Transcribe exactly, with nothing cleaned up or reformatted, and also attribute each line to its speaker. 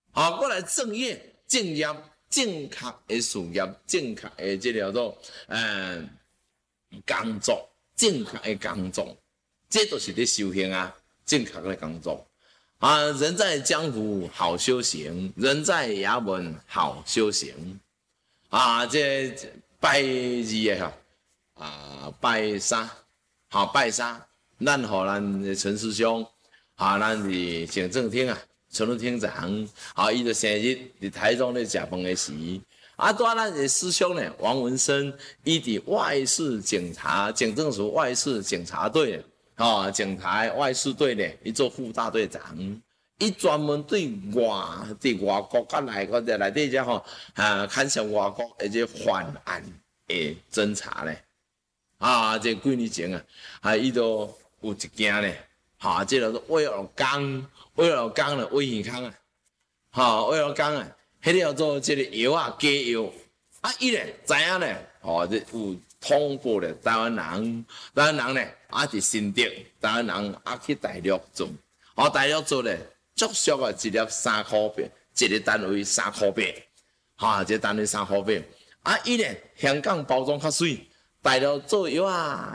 Speaker 1: 啊，过来正业、正业、正确的事业、正确的这叫做呃工作、正确的工作，这都是在修行啊，正确的工作。啊，人在江湖好修行，人在衙门好修行。啊，这拜二的吼，啊拜三，好拜三，咱互咱的陈师兄，啊，咱的行政厅啊，陈路厅长，啊，伊的生日伫台中咧食饭的时，啊，拄啊咱的师兄呢，王文生，伊伫外事警察警政署外事警察队，啊，警察外事队呢，伊做副大队长。伊专门对外伫外国甲内国在内底只吼，啊，牵涉外国的这犯案的侦查咧，啊，这几年前啊，啊，伊都有一件咧，哈，这叫做威尔刚，威尔刚的威尔康啊，哈，威尔刚啊，迄个叫做这个药啊，假药，啊，伊咧知影咧，哦，这有通过咧台湾人，台湾人咧啊伫新竹，台湾人啊去大陆做，哦，大陆做咧。足俗啊，一粒三箍八，一个单位三箍八，哈，一个单位三箍八。啊，伊咧香港包装较水，大陆做药啊。